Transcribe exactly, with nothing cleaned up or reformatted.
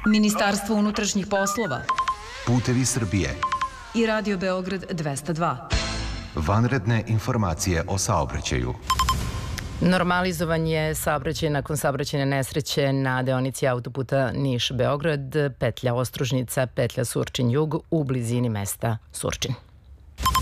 Ministarstvo unutrašnjih poslova, Putevi Srbije i Radio Beograd dvesta dva. Vanredne informacije o saobraćaju. Normalizovan je saobraćaj nakon saobraćajne nesreće na deonici autoputa Niš-Beograd, petlja Ostružnica, petlja Surčin-Jug u blizini mesta Surčin.